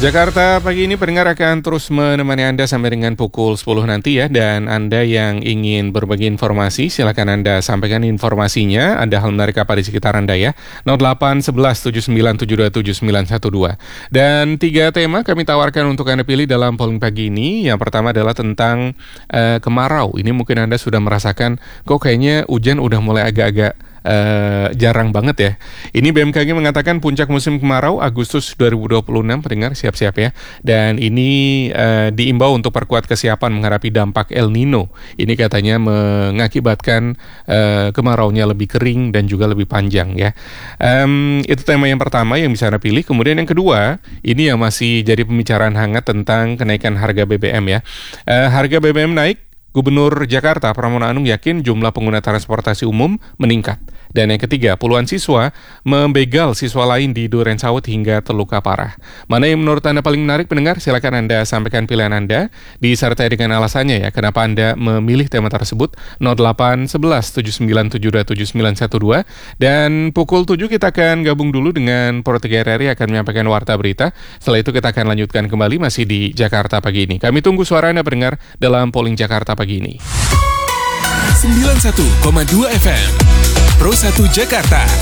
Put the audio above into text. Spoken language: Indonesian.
Jakarta pagi ini pendengar akan terus menemani Anda sampai dengan pukul 10 nanti ya. Dan Anda yang ingin berbagi informasi, silakan Anda sampaikan informasinya. Ada hal menarik apa di sekitar Anda ya. 0811-7972-7912. Dan 3 tema kami tawarkan untuk Anda pilih dalam polling pagi ini. Yang pertama adalah tentang kemarau. Ini mungkin Anda sudah merasakan kok kayaknya hujan udah mulai agak-agak jarang banget ya. Ini BMKG mengatakan puncak musim kemarau Agustus 2026, pendengar siap-siap ya. Dan ini diimbau untuk perkuat kesiapan menghadapi dampak El Nino. Ini katanya mengakibatkan kemaraunya lebih kering dan juga lebih panjang ya. Itu tema yang pertama yang bisa Anda pilih. Kemudian yang kedua, ini yang masih jadi pembicaraan hangat tentang kenaikan harga BBM ya. Harga BBM naik. Gubernur Jakarta Pramono Anung yakin jumlah pengguna transportasi umum meningkat. Dan yang ketiga, puluhan siswa membegal siswa lain di Durensawit hingga terluka parah. Mana yang menurut Anda paling menarik, pendengar? Silakan Anda sampaikan pilihan Anda disertai dengan alasannya ya. Kenapa Anda memilih tema tersebut? 0811-7972-7912. Dan pukul 7 kita akan gabung dulu dengan Pro 3 RRI akan menyampaikan warta berita. Setelah itu kita akan lanjutkan kembali masih di Jakarta pagi ini. Kami tunggu suara Anda pendengar dalam polling Jakarta pagi ini. 91,2 FM Pro 1 Jakarta.